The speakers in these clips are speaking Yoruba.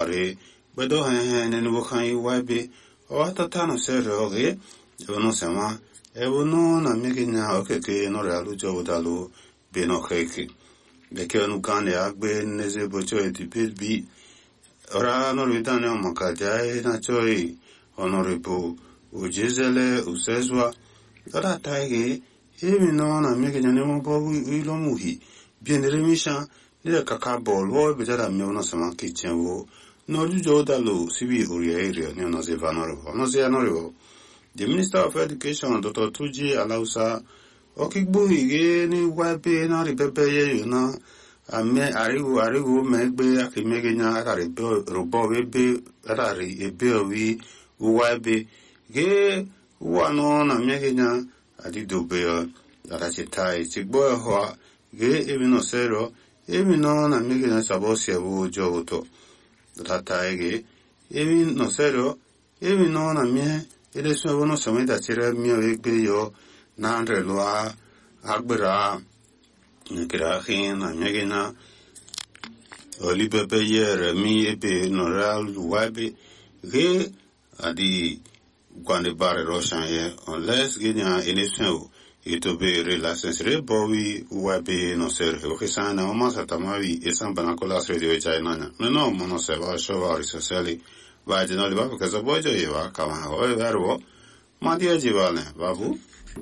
re bedo he ne no kan iwabe o tata no sere oge no sema no na megenya okeke no realu jodalu be no keke de ke no kan ya gbe neze bocho etipet ora no ritane makaja na choi honorable ujezele usezwa ora taige emi no na megenya ne mo bobu ilo muhi bienere misha le kaka bol wo be dara me no sama kitchen wo no jodalu sibi uri area ne no ze vanoro no ze anoro. The Minister of Education, Dr. Tuji Alausa, Okigbu Ige ni Wabe na Ribebe Yuna, Arigu Megbe, Akimegina, Robo Webe, Rari, Ebeowi, Uwabe, Ge, Wano, na Megina, Adidube, Arachitai, Sigbo Hoa, Ge, Evino Sero, Evino, na Megina Sabosia, Joto, Rataige, Evino Sero, Evino, na Mie. Ele sono someda tira mio egbe yo na andre loa agbera nkira hin na nyegina oli pepe yere mi ebe no real wabe ge adi gwande bare roshan ye unless genya election ito be relations re bowi wabe no ser o kisana o masa tamawi esamba na kolas radio china no mono se va showa risali Vaje no liba porque so bojo yewa kama o verbo madia jivale babu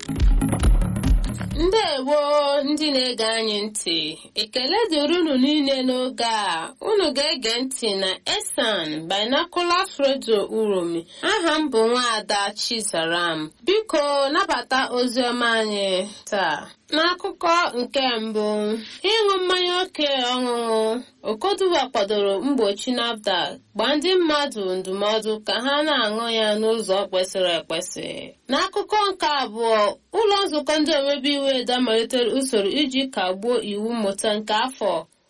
Ndewo ndị na-ege anyị ntị ekele dịrị unu niile n'oge a unu ga-ege ntị na Esan Binoculars Radio Uromi aha m bụ Nwaada Chizaram biko nabata oziọma anyị taa n'akụkọ nke mbụ ịṅụ mmanya oke ọṅụṅụ Okoduwa kwadoro mgbochi NAFDAC gbaa ndị mmadụ ndụmọdụ ka ha na-aṅụ ya n'ụzọ kwesịrị ekwesị. N'akụkọ nke abụọ ụlọ nzukọ ndị omebe iwu edo malitere usoro iji kagbuo iwu mmụta nke afọ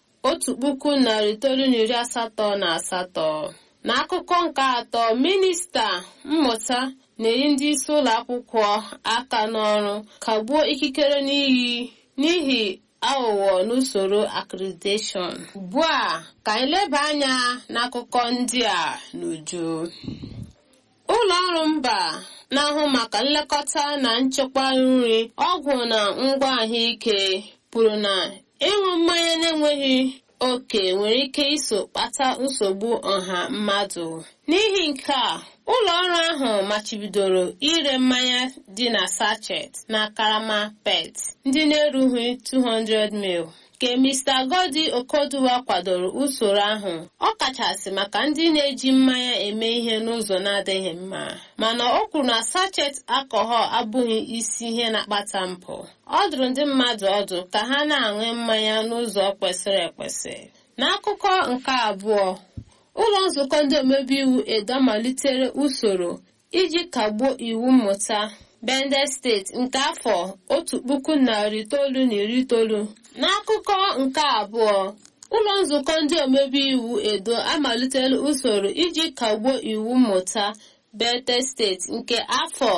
1988. N'akụkọ nke atọ minista mmụta na-eyi ndị isi ụlọ akwụkwọ aka n'ọrụ kagbuo ikikere n'ihi aghụghọ n'usoro accreditation. Ugbu a ka anyị leba anya n'akụkọ ndị a n'uju. Ụlọ ọrụ mba na-ahụ maka nlekọta na nchekwa nri, ọgwụ na ngwa ahụike kwuru na ịṅụ mmanya na-enweghị oke nwere ike iso kpata nsogbu ọha mmadụ. N'ihi nke a ụlọ ọrụ ahụ machibidoro ire mmanya dị na sachet na karama PET ndị na-erughị 200 ml. Ka Mr. Godi Okoduwa kwadoro usoro ahụ ọkachasị maka ndị na-eji mmanya eme ihe n'ụzọ na-adịghị mma, mana o kwuru na sachet alcohol abụghị isi ihe na-akpata mpụ. Ọ dụrụ ndị mmadụ ọdụ ka ha na-aṅụ mmanya n'ụzọ kwesịrị ekwesị. N'akụkọ nke abụọ ụlọ nzukọ ndị omebe iwu edo malitere usoro iji kagbuo iwu mmụta Bende steeti nke afọ 1990. N'akụkọ nke abụọ ụlọ nzukọ ndị omebe iwu edo amalitela usoro iji kagbuo iwu mmụta Bende steeti nke afọ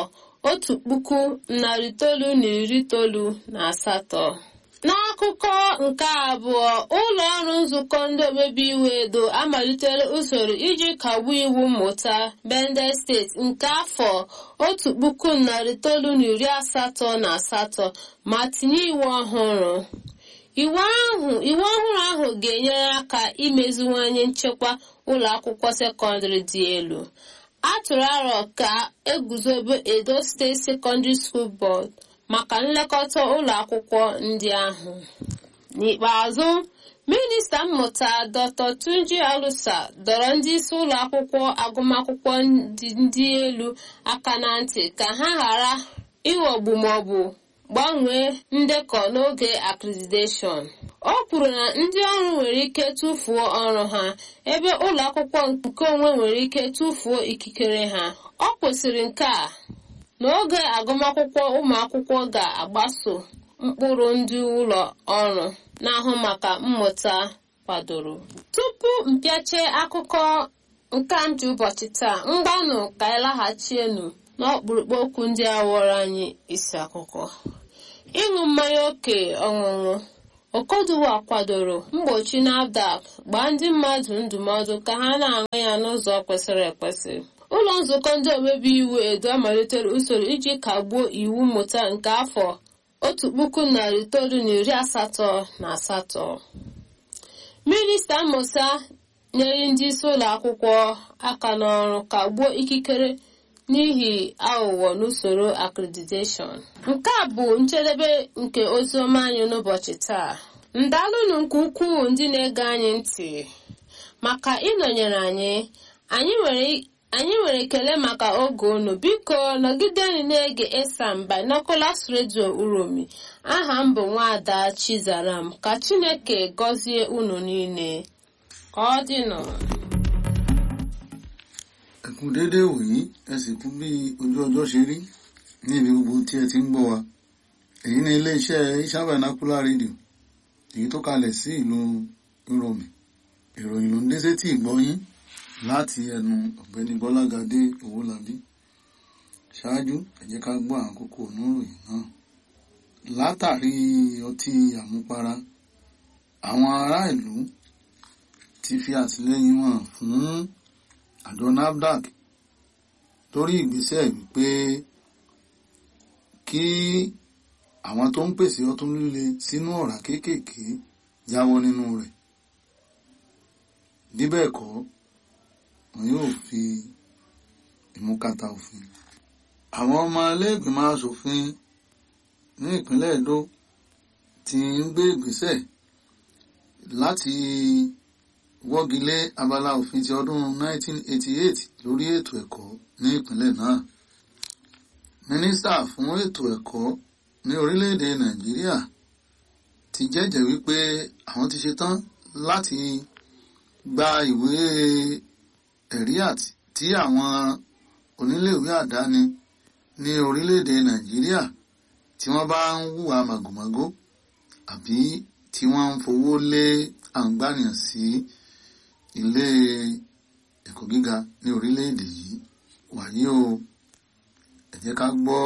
1998. N'akụkọ nke abụọ ụlọ ọrụ nzukọ ndị omebe iwu edo amalitela usoro iji kagbuo iwu mmụta Bende steeti nke afọ 1988 ma tinye iwu ọhụrụ. Iwu ọhụrụ ahụ ga-enyere aka imeziwanye nchekwa ụlọ akwụkwọ sekọndịrị dị elu. A tụrụ aro ka eguzobe Edo State Secondary School Board maka nlekọta ụlọ akwụkwọ ndị ahụ. N'ikpeazụ, minista mmụta Dr. Tunji Alusa dọrọ ndị isi ụlọ akwụkwọ agụmakwụkwọ ndị elu aka na ntị ka ha ghara ịghọgbu maọbụ gbanwee ndekọ n'oge accreditation. O kwuru na ndị ọrụ nwere ike tụfuo ọrụ ha ebe ụlọ akwụkwọ nke onwe nwere ike tụfuo ikikere ha. Ọ kwụsịrị nke a n'oge agụmakwụkwọ ụmụ akwụkwọ ga-agbaso mkpụrụ ndị ụlọ ọrụ na-ahụ maka mmụta kwadoro. Tupu mpịache akụkọ nke ndị ụbọchị taa, mgbanụ ka anyị laghachienu n'ọkpụrụkpụ okwu ndị a wọrọ anyị isi akụkọ. Ịṅụ mmanya oke ọṅụṅụ Okoduwa kwadoro mgbochi NAFDAC gbaa ndị mmadụ ndụmọdụ ka ha na-aṅụ ya n'ụzọ kwesịrị ekwesị. Ụlọ nzukọ ndị omebe iwu Edo amalitere usoro iji kagbuo iwu mmụta nke afọ 1988. Minista mmụta nyere ndị isi ụlọ akwụkwọ aka n'ọrụ kagbuo ikikere n'ihi aghụghọ n'usoro accreditation. Nke a bụ njedebe nke oziọma anyị n'ụbọchị taa. Ndalụnụ nke ukwuu ndị na-ege anyị ntị maka ịnọnyere anyị. Anyị nwere ekele maka oge unu. Biko nọgidenụ na-ege Esam Binoculars Radio Uromi. Aha m bụ Nwaada Chizaram. Ka Chineke gọzie unu niile. Ka ọ dịnụ. Ẹkú dédé wòyí, ẹ sì kú bí ojú ọjọ́ ṣe rí ní ibi gbogbo tí ẹ ti ń gbọ́ wa. Èyí ni ilé-iṣẹ́ Esam Binoculars Radio, èyí tó kalẹ̀ sí ìlú Uromi. Ìròyìn ló ń dé sétí ìgbọ́yín láti ẹnu ọ̀gbẹ́ni Bọ́lágadé Owólabí. Ṣáájú, ẹ jẹ́ ká gbọ́ àwọn kókó oníròyìn náà. Látàrí ọtí àmupara, àwọn ará ìlú ti fi àtìlẹ́yìn wọn fún àjọ NAFDAC lórí ìgbésẹ̀ wípé kí àwọn tó ń pèsè ọtí líle sínú ọ̀rá kéékèèké jáwọ́ nínú rẹ̀. Bí bẹ́ẹ̀ kọ́, wọn yóò fi ìmúkàtà òfin. Àwọn ọmọ ilé-ìgbìmọ̀ aṣòfin ní ìpínlẹ̀ Edo ti ń gbé ìgbésẹ̀ láti wọ́gilé abala òfin ti ọdún 1988 lórí ètò ẹ̀kọ́ ní ìpínlẹ̀ náà. Mínísítà fún ètò ẹ̀kọ́ ní orílẹ̀-èdè Nàìjíríà ti jẹ́jẹ̀ẹ́ wípé àwọn ti ṣetán láti gba ìwé ẹ̀rí tí àwọn oníléèwé àdáni ní orílẹ̀-èdè Nàìjíríà tí wọ́n bá ń hùwà màgòmágó àbí tí wọ́n ń fowó lé àǹgbànìyàn sí ilé ẹ̀kọ́ gíga ní orílẹ̀-èdè yìí. Wàyí o, ẹ jẹ́ ká gbọ́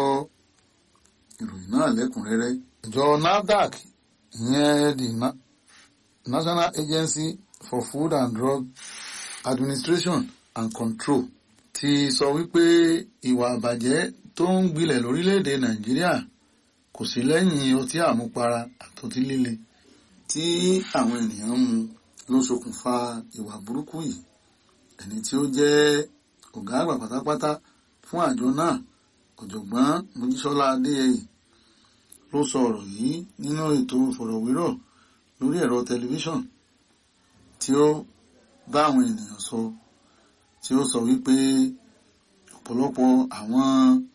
ìròyìn náà lẹ́kùnrẹ́rẹ́. Ìjọ NAFDAC, ìyẹn the National Agency for Food and Drug Administration and Control, ti sọ wípé ìwà àbàjẹ́ tó ń gbilẹ̀ lórílẹ̀-èdè Nàìjíríà kò sí lẹ́yìn ọtí àmupara àtọtí líle tí àwọn ènìyàn mu ló ṣokùnfà ìwà burúkú yìí. Ẹni tí ó jẹ́ ọ̀gá àgbà pátápátá fún àjọ náà, ọ̀jọ̀gbọ́n Mojísọ́lá Adéyẹyè, ló sọ ọ̀rọ̀ yìí nínú ètò ìfọ̀rọ̀wérọ̀ lórí ẹ̀rọ tẹlifíṣọ̀n tí ó bá àwọn ènìyàn sọ, tí ó sọ wípé ọ̀pọ̀lọpọ̀ àwọn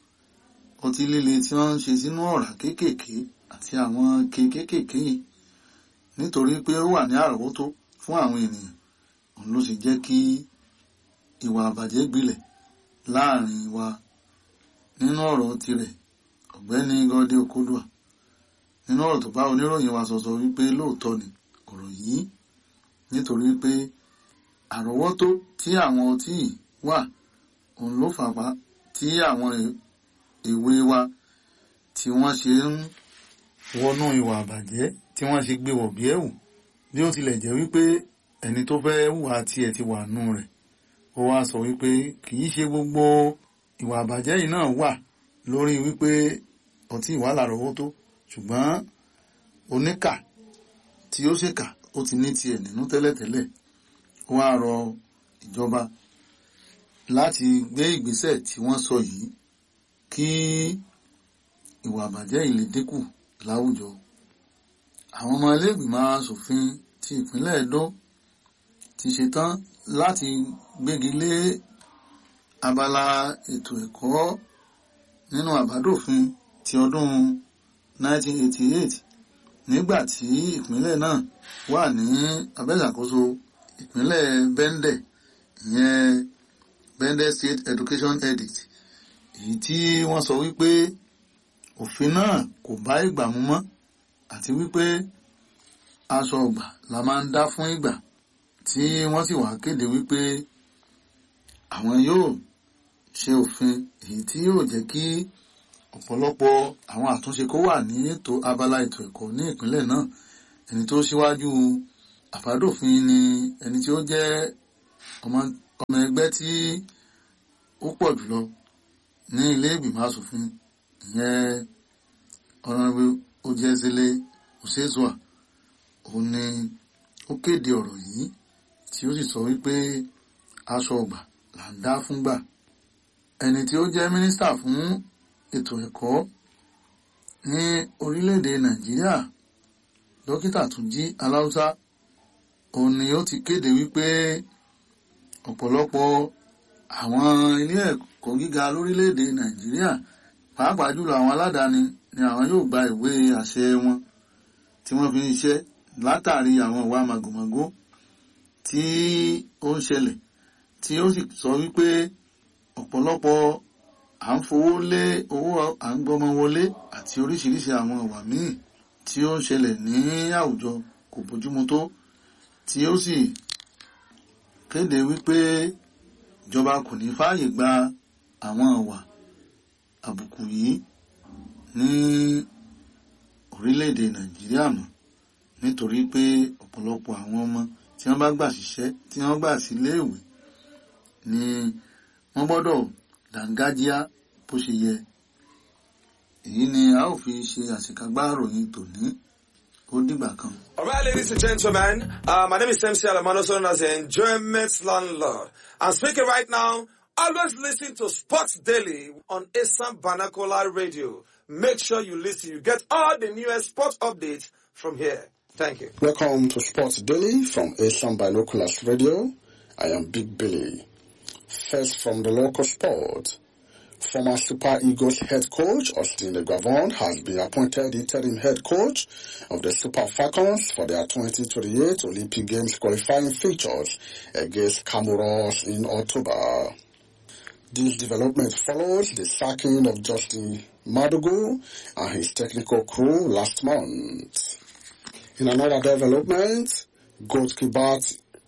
ọtí líle tí wọ́n ń ṣe sínú ọ̀rá kéékèèké àti àwọn kéékèèké yìí, nítorí pé ó wà ní àrọ́wọ́tó fún àwọn ènìyàn, òun ló sì jẹ́ kí ìwà àbàjẹ́ gbilẹ̀ láàrin wa. Nínú ọ̀rọ̀ tirẹ̀, ọ̀gbẹ́ni Gode Okoduwa, nínú ọ̀rọ̀ tó bá oníròyìn wa sọ wípé lóòótọ́ ni ọ̀rọ̀ yìí, nítorí pé àrọ́wọ́tó tí àwọn ọtí yìí wà, òun ló fàpá tí àwọn èwe wa tí wọ́n ṣe ń wọnú ìwà àbàjẹ́, tí wọ́n ṣe gbé wọ̀ bí ẹ̀wù, bí ó tilẹ̀ jẹ́ wípé ẹni tó fẹ́ hùwà tiẹ̀ ti wà nú rẹ̀. Ó wá sọ wípé kì í ṣe gbogbo ìwà àbàjẹ́ yìí náà wà lórí wípé ọtí ìwà lárọ̀ọ́wọ́tó, ṣùgbọ́n oníkà tí ó ṣèkà ó ti ní tiẹ̀ nínú tẹ́lẹ̀tẹ́lẹ̀. Ó wá rọ ìjọba láti gbé ìgbésẹ̀ tí wọ́n sọ yìí kí ìwà àbàjẹ́ yìí lè dínkù láwùjọ. Àwọn ọmọ ilé-ìgbìmọ̀ aṣòfin ti ìpínlẹ̀ Edo ti ṣetán láti gbégi lé abala ètò ẹ̀kọ́ nínú àbádòfin ti ọdún 1988 nígbà tí ìpínlẹ̀ náà wà ní abẹ́ṣàkóso ìpínlẹ̀ Bende, ìyẹn Bende State Education Edict, èyí tí wọ́n sọ wípé òfin náà kò bá ìgbà mu mọ́, àti wípé aṣọ ọgbà la máa ń dá fún ìgbà, tí wọ́n sì wá kéde wípé àwọn yóò ṣe òfin èyí tí yóò jẹ́ kí ọ̀pọ̀lọpọ̀ àwọn àtúnṣe kó wà ní abala ètò ẹ̀kọ́ ní ìpínlẹ̀ náà, ẹni tó síwájú àbádòfin ni ẹni tí ó jẹ́ ọmọ ẹgbẹ́ tí ó pọ̀ jùlọ ní ilé ìgbìmọ̀ asòfin ìyẹn Honorable Ojeezele Osezua. Òun ni ó kéde ọ̀rọ̀ yìí tí ó sì sọ wípé aṣọ ọgbà là ń dá fúngbà. Ẹni tí ó jẹ́ mínísítà fún ètò ẹ̀kọ́ ní orílẹ̀-èdè Nàìjíríà, Dókítà Túnjí Aláùsá, òun ni ó ti kéde wípé ọ̀pọ̀lọpọ̀ àwọn ilé ẹ̀kọ́ gíga lórílẹ̀-èdè Nàìjíríà, pàápàá jùlọ àwọn aládàáni, ni àwọn yóò gba ìwé àṣẹ wọn tí wọ́n fi ń ṣiṣẹ́ látàrí àwọn ìwà màgòmágó tí ó ń ṣẹlẹ̀, tí ó sì sọ wípé ọ̀pọ̀lọpọ̀ à ń fowó lé owó à ń gbọ́mọ wọlé àti oríṣiríṣi àwọn ìwà míì tí ó ń ṣẹlẹ̀ ní àwùjọ kò bójúmu tó, tí ó sì kéde wípé ìjọba kò ní fààyè gba àwọn ìwà àbùkù yìí ní orílẹ̀-èdè Nàìjíríà mọ́, nítorí pé ọ̀pọ̀lọpọ̀ àwọn ọmọ tí wọ́n bá gbà síṣẹ́, tí wọ́n gbà sí iléèwé, ni wọ́n gbọ́dọ̀ dàńgájíá bó ṣe yẹ. Èyí ni a ó fi ṣe àṣekágbá ìròyìn tòní. Ó dìgbà kan. All right, ladies and gentlemen, my name is MC Alamano, known as the Enjoyment Landlord. I'm speaking right now. Always listen to Sports Daily on Asam Banakola Radio. Make sure you listen. You get all the newest sports updates from here. Thank you. Welcome to Sports Daily from Asam Binoculars Radio. I am Big Billy. First from the local sport. Former Super Eagles head coach Austin Gavon has been appointed interim head coach of the Super Falcons for their 2028 Olympic Games qualifying fixtures against Comoros in October. This development follows the sacking of Justin Madugu and his technical crew last month. In another development, goalkeeper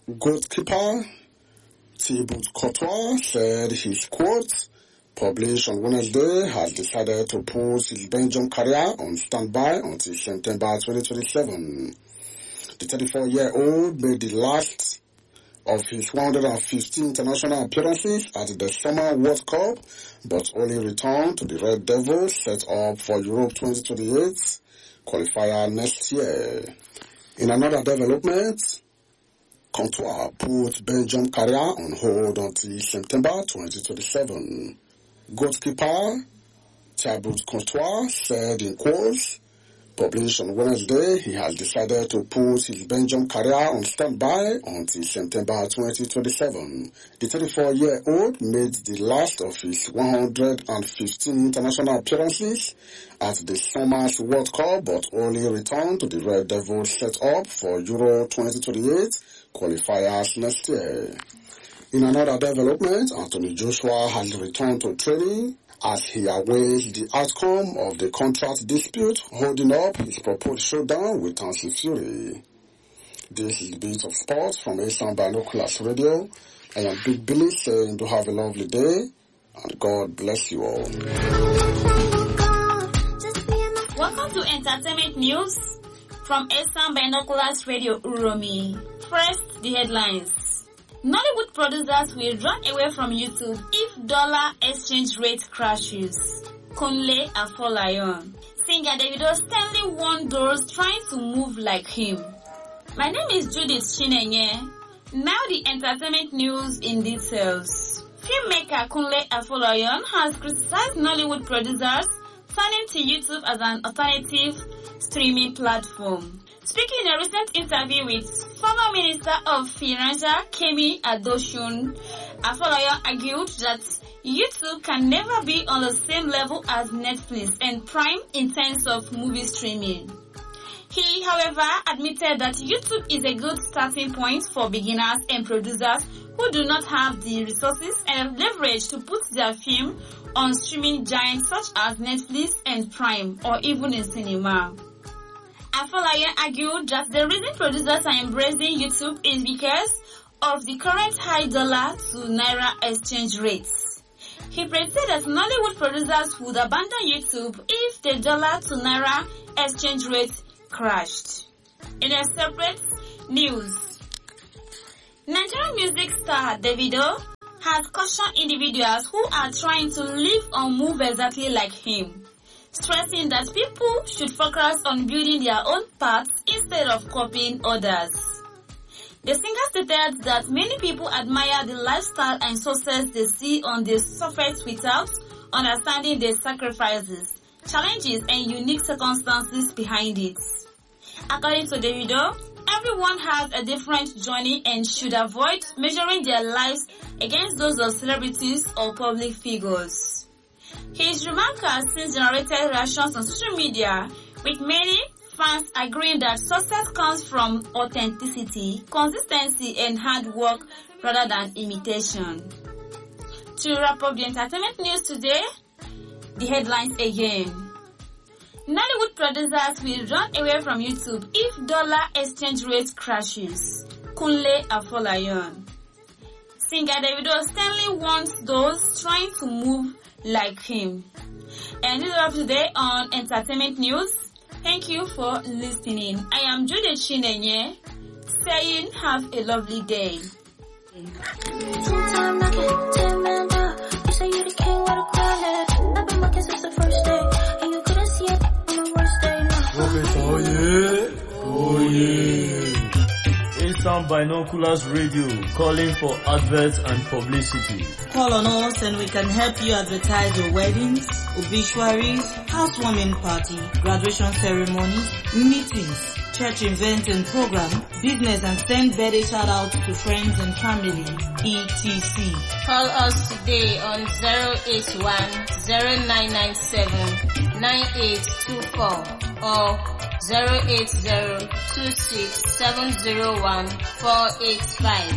Thibaut Courtois said his quote, published on Wednesday, has decided to put his Belgium career on standby until September 2027. The 34-year-old made the last of his 150 international appearances at the Summer World Cup, but only returned to the Red Devils set up for Europe 2028 qualifier next year. In another development, Courtois put Belgium career on hold until September 2027. Goalkeeper Thibaut Courtois said in quotes, published on Wednesday, he has decided to put his Belgium career on standby until September 2027. The 34-year-old made the last of his 115 international appearances at the Summer's World Cup, but only returned to the Red Devils set up for Euro 2028 qualifiers next year. In another development, Anthony Joshua has returned to training as he awaits the outcome of the contract dispute holding up his proposed showdown with Tyson Fury. This is the Beat of Sports from Asam Binoculars Radio. I am Big Billy saying to have a lovely day and God bless you all. Welcome to Entertainment News from Asam Binoculars Radio Uromi. First, the headlines. Nollywood producers will run away from YouTube if dollar exchange rate crashes. Kunle Afolayan. Singer Davido Stanley warned those trying to move like him. My name is Judith Chinenye. Now the entertainment news in details. Filmmaker Kunle Afolayan has criticized Nollywood producers turning to YouTube as an alternative streaming platform. Speaking in a recent interview with former Minister of Finance Kemi Adosun, Afolayan argued that YouTube can never be on the same level as Netflix and Prime in terms of movie streaming. He, however, admitted that YouTube is a good starting point for beginners and producers who do not have the resources and leverage to put their film on streaming giants such as Netflix and Prime or even in cinema. Afolayan argued that the reason producers are embracing YouTube is because of the current high dollar to naira exchange rates. He predicted that Nollywood producers would abandon YouTube if the dollar to naira exchange rate crashed. In a separate news, Nigerian music star Davido has cautioned individuals who are trying to live or move exactly like him, stressing that people should focus on building their own paths instead of copying others. The singer stated that many people admire the lifestyle and success they see on the surface without understanding the sacrifices, challenges, and unique circumstances behind it. According to Davido, everyone has a different journey and should avoid measuring their lives against those of celebrities or public figures. His remark has since generated reactions on social media, with many fans agreeing that success comes from authenticity, consistency, and hard work rather than imitation. To wrap up the entertainment news today, the headlines again. Nollywood producers will run away from YouTube if dollar exchange rate crashes. Kunle Afolayan. Singer Davido Stanley wants those trying to move like him. And this is all today on Entertainment News. Thank you for listening. I am Judith Chinenye, saying have a lovely day. Eastern Binoculars Radio, calling for adverts and publicity. Call on us and we can help you advertise your weddings, obituaries, housewarming party, graduation ceremonies, meetings, church events and program, business, and send birthday shout-outs to friends and family, etc. Call us today on 081-0997-9824 or 080-26-701-485.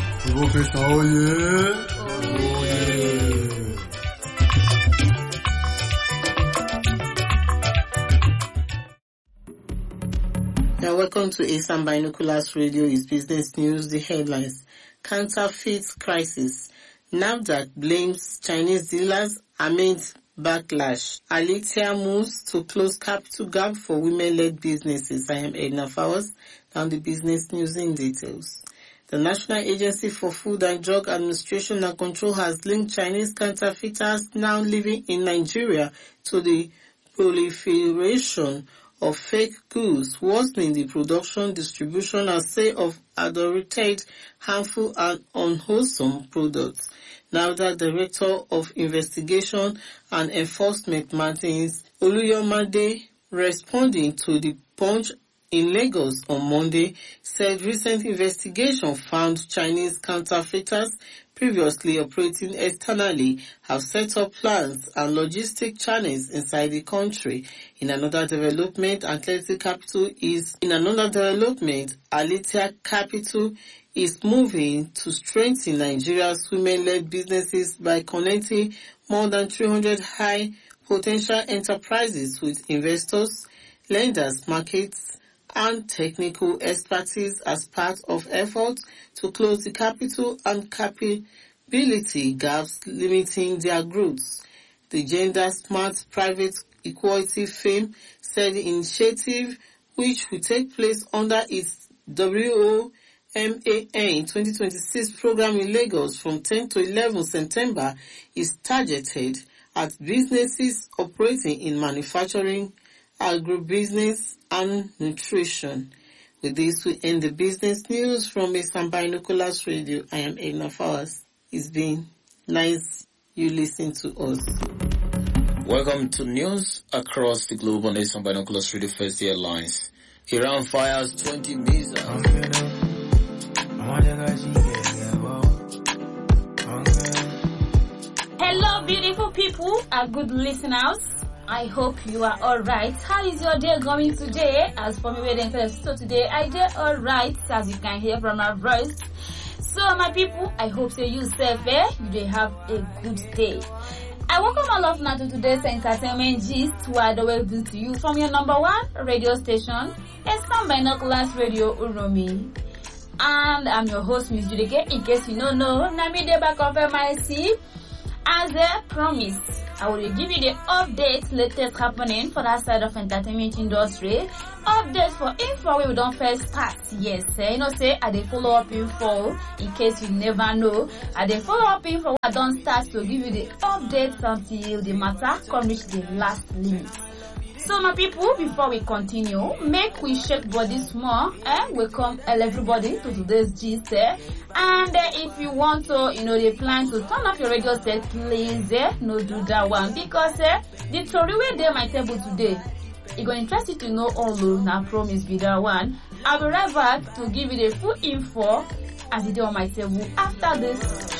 Now, welcome to Eastern Binoculars Radio. Is business news. The headlines: counterfeit crisis. NAFDAC blames Chinese dealers amid backlash. Alicia moves to close capital gap for women-led businesses. I am Edna Fowers. Now the business news in details. The National Agency for Food and Drug Administration and Control has linked Chinese counterfeiters now living in Nigeria to the proliferation of fake goods, worsening the production, distribution, and sale of adulterated, harmful, and unwholesome products. Now the Director of Investigation and Enforcement, Martins Oluyomade, responding to the Punch in Lagos on Monday, said recent investigation found Chinese counterfeiters previously operating externally have set up plans and logistic channels inside the country. In another development, Alicia Capital is moving to strengthen Nigeria's women-led businesses by connecting more than 300 high-potential enterprises with investors, lenders, markets, and technical expertise as part of efforts to close the capital and capability gaps limiting their growth. The Gender Smart Private Equality Firm said the initiative, which will take place under its WOMAN 2026 program in Lagos from 10 to 11 September, is targeted at businesses operating in manufacturing, agribusiness, and nutrition. With this, we end the business news from Eastern Binoculars Radio. I am Edna Fowers. It's been nice you listen to us. Welcome to news across the globe on Eastern Binoculars Radio First Headlines. Iran fires 20 missiles. Hello, beautiful people and good listeners. I hope you are alright. How is your day going today? As for me, waiting for the show today, I did alright, as you can hear from my voice. So, my people, I hope so you safe there. You do have a good day. I welcome all of now to today's entertainment gist, where the way to you from your number one radio station, Eastern Binoculars Radio Uromi. And I'm your host, Miss Judike. In case you don't know, Nami de back of MIC. As a promise, I will give you the updates latest happening for that side of entertainment industry. Updates for info we don't first start. Yes, you know say I dey follow up info in case you never know. I dey follow up info I don't start to give you the updates until the matter come reach the last limit. So my people, before we continue, make we shake body small and welcome everybody to today's gist. And if you want to, they plan to turn off your radio set, please no do that one because the story where they my table today, it's going to interest you to know all those. Now promise be that one. I'll be right back to give you the full info as it is on my table after this